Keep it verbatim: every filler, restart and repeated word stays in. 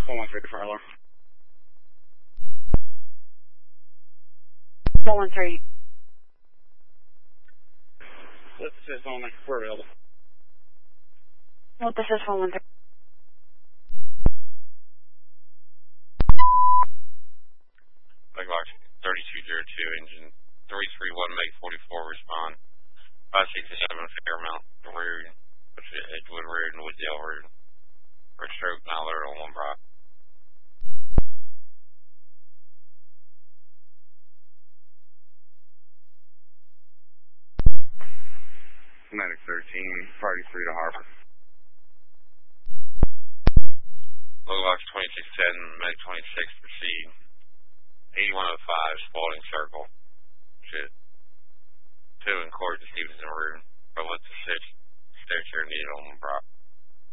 one one three for alarm. one one three. This is on there. We're available. Well, this is one one three. Leglock thirty-two zero two, engine three three one, Meg forty-four, respond. five sixty-seven, Fairmount Road, Edgewood Road, and Wooddale Road. For stroke, now alert on one block. Medic thirteen, party three to Harbor. Leglock twenty-six ten, Meg twenty-six, proceed. eighty-one oh five, Spalding Circle. Shit. two in Court to Stevenson Road. But let the six stair chair needed on one block.